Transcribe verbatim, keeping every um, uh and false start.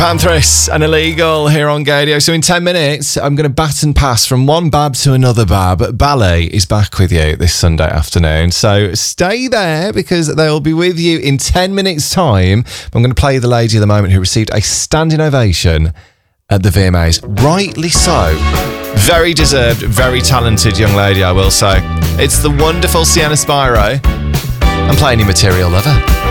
Panthers and Illegal here on Gadio. So in ten minutes, I'm going to baton pass from one Bab to another Bab. Ballet is back with you this Sunday afternoon. So stay there because they'll be with you in ten minutes' time. I'm going to play the lady of the moment who received a standing ovation at the V M As. Rightly so. Very deserved, very talented young lady, I will say. It's the wonderful Sienna Spyro. I'm playing you Material Lover.